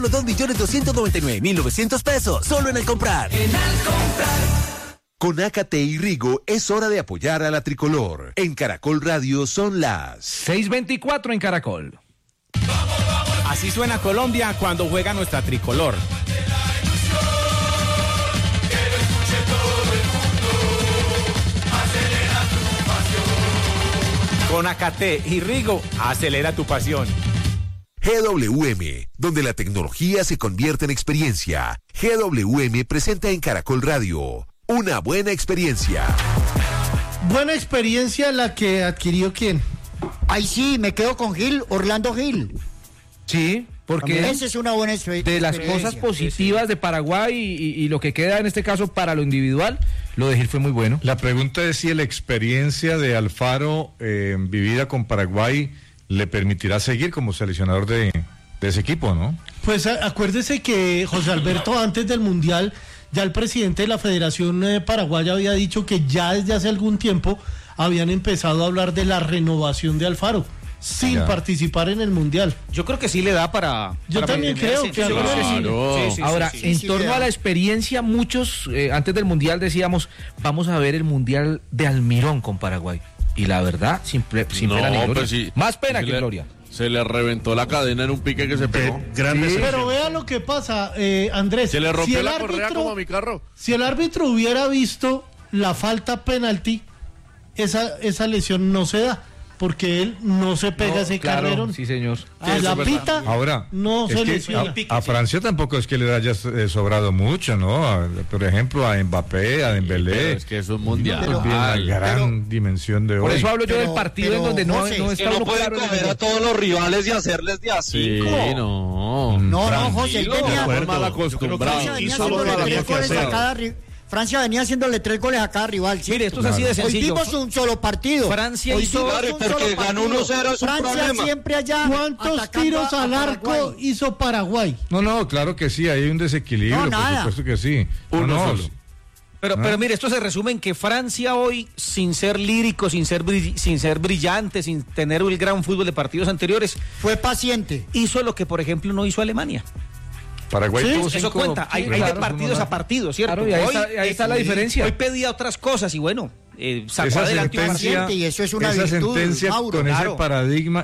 Los 2.299.900 pesos, solo en el comprar. Con Ácate y Rigo es hora de apoyar a la tricolor. En Caracol Radio son las 6:24 en Caracol. Así suena Colombia cuando juega nuestra tricolor. Con Ácate y Rigo, acelera tu pasión. GWM, donde la tecnología se convierte en experiencia. GWM presenta en Caracol Radio una buena experiencia. Buena experiencia la que adquirió ¿quién? Ay, sí, me quedo con Gil, Orlando Gil. Sí, porque esa es una buena experiencia. De las cosas positivas de Paraguay y lo que queda en este caso para lo individual, lo de Gil fue muy bueno. La pregunta es si la experiencia de Alfaro vivida con Paraguay le permitirá seguir como seleccionador de ese equipo, ¿no? Pues acuérdese que José Alberto antes del Mundial, ya el presidente de la Federación Paraguaya había dicho que ya desde hace algún tiempo habían empezado a hablar de la renovación de Alfaro sin participar en el Mundial. Yo creo que sí le da para... Yo también creo que sí. Ahora, en torno a la experiencia, muchos antes del Mundial decíamos, vamos a ver el Mundial de Almirón con Paraguay. Y la verdad, sin pena ni gloria. Pues sí, más pena que gloria. Se le reventó la cadena en un pique que se pegó. Pero vea lo que pasa, Andrés. Se le rompió la correa como a mi carro. Si el árbitro hubiera visto la falta penalti, esa lesión no se da, porque él no se pega ese carrerón. Sí, señor. A la pita ahora, no se lesiona. A Francia tampoco es que le haya sobrado mucho, ¿no? Por ejemplo, a Mbappé, a Dembélé. Es que es un mundial. La gran dimensión de hoy. Por eso hablo yo del partido en donde no está no puede coger a todos los rivales y hacerles de así. Sí, no, José, mal acostumbrado. Francia venía haciéndole 3 goles a cada rival. ¿Sí? Mire, esto es así de sencillo. Hoy vimos un solo partido. Francia hizo... porque ganó 1-0 es un Francia problema. siempre allá. ¿Cuántos tiros al arco hizo Paraguay? No, claro que sí, hay un desequilibrio, por supuesto que sí. Uno solo. Pero mire, esto se resume en que Francia hoy, sin ser lírico, sin ser brillante, sin tener el gran fútbol de partidos anteriores, fue paciente. Hizo lo que, por ejemplo, no hizo Alemania. Paraguay tuvo eso cuenta, hay de partidos a partidos, ¿cierto? Claro, y ahí está la diferencia. Hoy pedía otras cosas y bueno, sacó esa adelante un paciente y eso es una esa virtud, sentencia Mauro, con ese paradigma,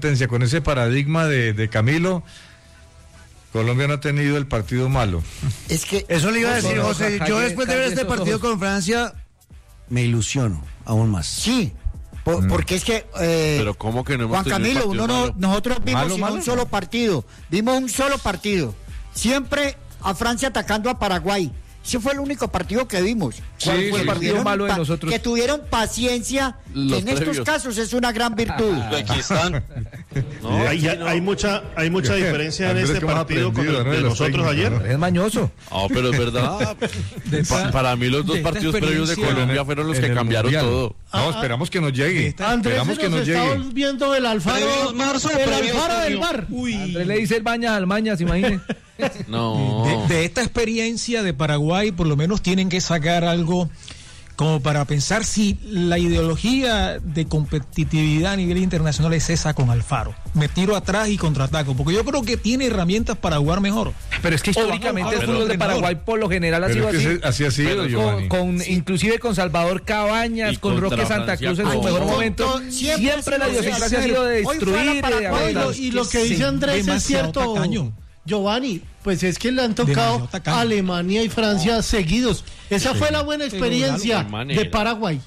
de Camilo, Colombia no ha tenido el partido malo. Es que eso le iba a decir, José. Yo después de ver este partido con Francia me ilusiono aún más. Sí. Porque es que pero cómo que no hemos Juan Camilo, nosotros vimos un solo partido. Vimos un solo partido. Siempre a Francia atacando a Paraguay. Ese fue el único partido que vimos. ¿Cuál fue el partido malo de nosotros? Que tuvieron paciencia, que en estos casos es una gran virtud. Aquí están. Hay mucha diferencia en este partido con el de nosotros ayer. Es mañoso. Pero es verdad. Para mí los dos partidos previos de Colombia fueron los que cambiaron todo. No, esperamos que nos llegue. Andrés, estamos viendo el Alfaro. El Alfaro del bar. Andrés le dice el Bañas al Mañas, imagínese. No. De esta experiencia de Paraguay, por lo menos tienen que sacar algo como para pensar si la ideología de competitividad a nivel internacional es esa con Alfaro. Me tiro atrás y contraataco, porque yo creo que tiene herramientas para jugar mejor. Pero es que históricamente el fútbol de Paraguay por lo general ha sido así. Así ha sido, Giovanni. Inclusive con Salvador Cabañas, con Roque Santa Cruz en su mejor momento. Siempre la idiosincrasia ha sido de destruir. Y lo que dice Andrés es cierto, Giovanni, pues es que le han tocado Alemania y Francia seguidos. Esa fue la buena experiencia de Paraguay.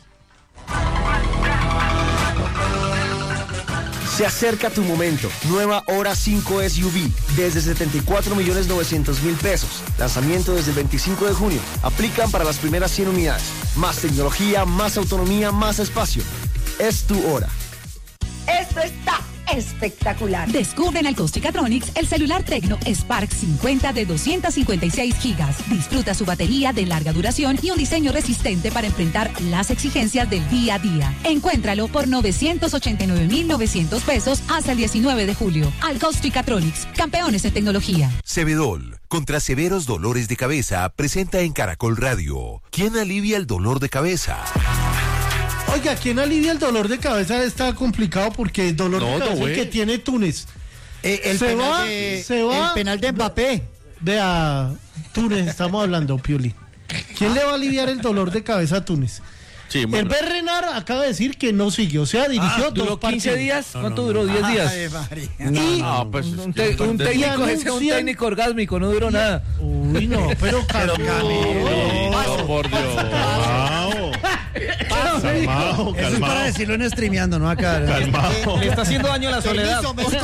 Se acerca tu momento. Nueva Hora 5 SUV desde 74.900.000 pesos. Lanzamiento desde el 25 de junio. Aplican para las primeras 100 unidades. Más tecnología, más autonomía, más espacio. Es tu hora. Esto está espectacular. Descubre en Alcostricatronics el celular Tecno Spark 50 de 256 gigas. Disfruta su batería de larga duración y un diseño resistente para enfrentar las exigencias del día a día. Encuéntralo por 989.900 pesos hasta el 19 de julio. Alcostricatronics, campeones en tecnología. Cebedol, contra severos dolores de cabeza, presenta en Caracol Radio. ¿Quién alivia el dolor de cabeza? Oiga, ¿quién alivia el dolor de cabeza? Está complicado porque el dolor de cabeza que tiene Túnez. El penal de Mbappé. Vea, Túnez, estamos hablando, Pioli. ¿Quién le va a aliviar el dolor de cabeza a Túnez? Sí, bueno. El Renard acaba de decir que no siguió, o sea, dirigió duró 15 días. ¿Cuánto duró? 10 días. Pues un técnico orgásmico, no duró nada. Uy, no, pero no, por Dios. Calmado. Eso es para decirlo en streameando, ¿no? Acá. Calmado. Le está haciendo daño a la soledad.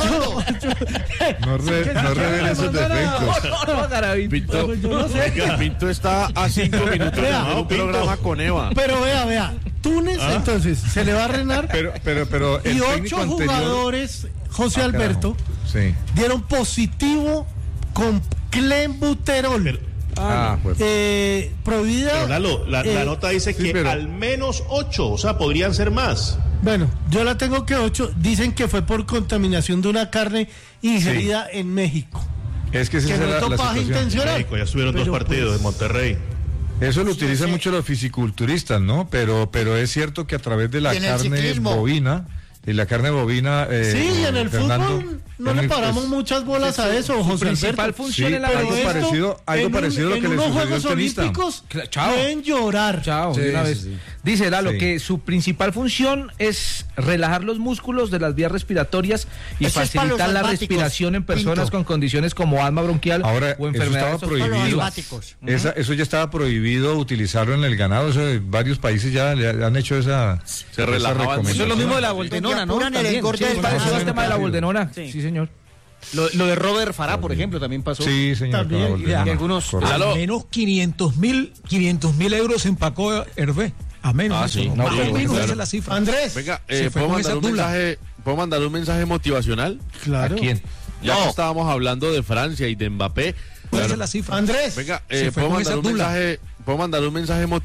No revele esos defectos. Pinto está a 5 minutos de un programa con Eva. Pero vea. Túnez, entonces, se le va a Renard. Pero y 8 jugadores, José Alberto, dieron positivo con clenbuterol. Prohibida. Pero Lalo, la nota dice que al menos 8, o sea, podrían ser más. Bueno, yo la tengo que 8. Dicen que fue por contaminación de una carne ingerida en México. Es que no es dopaje intencional. México, ya estuvieron 2 partidos en Monterrey. Eso lo utilizan mucho los fisiculturistas, ¿no? Pero es cierto que a través de la carne bovina, y la carne bovina... sí, y en el fútbol no le paramos muchas bolas a eso, José Alberto. Principal función en la algo parecido a lo que le sucedió al tenista. Pueden llorar. De una vez. Dice Lalo que su principal función es relajar los músculos de las vías respiratorias y facilitar la respiración en personas con condiciones como asma bronquial o enfermedades obstructivas. Eso ya estaba prohibido utilizarlo en el ganado. Varios países ya han hecho esa recomendación. Eso es lo mismo de la boldenona, ¿no? El tema de la boldenona. Sí, señor. Lo de Robert Farah, por ejemplo, también pasó. Sí, señor. Y algunos. Al menos 500.000 euros empacó Hervé. A menos. Esa es la cifra. Andrés. Venga, ¿puedo mandar un mensaje motivacional? Claro. ¿A quién? Ya que estábamos hablando de Francia y de Mbappé. Esa es la cifra. Andrés. Venga, ¿puedo mandar un mensaje motivacional?